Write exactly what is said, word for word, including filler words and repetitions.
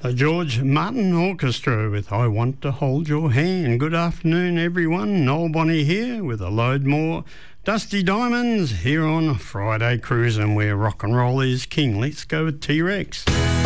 The George Martin Orchestra with I Want to Hold Your Hand. Good afternoon, everyone. Noel Bonnie here with a load more Dusty Diamonds here on Friday Cruising, where rock and roll is king. Let's go with T-Rex.